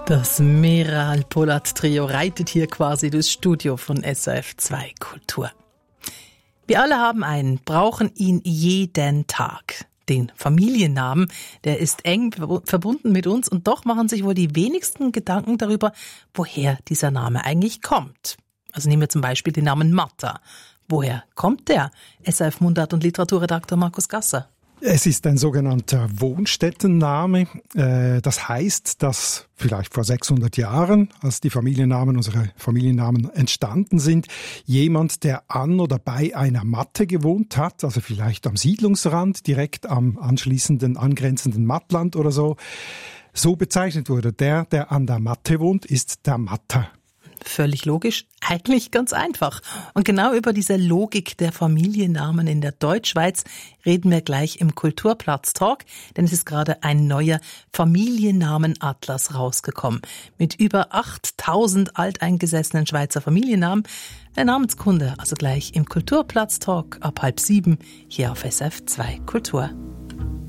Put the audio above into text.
Das Meral Polat Trio reitet hier quasi durchs Studio von SRF 2 Kultur. Wir alle haben einen, brauchen ihn jeden Tag. Den Familiennamen, der ist eng verbunden mit uns und doch machen sich wohl die wenigsten Gedanken darüber, woher dieser Name eigentlich kommt. Also nehmen wir zum Beispiel den Namen Matta. Woher kommt der? SRF Mundart- und Literaturredakteur Markus Gasser. Es ist ein sogenannter Wohnstättenname. Das heißt, dass vielleicht vor 600 Jahren, als unsere Familiennamen entstanden sind, jemand, der an oder bei einer Matte gewohnt hat, also vielleicht am Siedlungsrand, direkt am angrenzenden Mattland oder so bezeichnet wurde. Der an der Matte wohnt, ist der Matter. Völlig logisch, eigentlich ganz einfach. Und genau über diese Logik der Familiennamen in der Deutschschweiz reden wir gleich im Kulturplatz-Talk, denn es ist gerade ein neuer Familiennamenatlas rausgekommen. Mit über 8000 alteingesessenen Schweizer Familiennamen. Eine Namenskunde, also gleich im Kulturplatz-Talk ab 6:30 hier auf SRF 2 Kultur.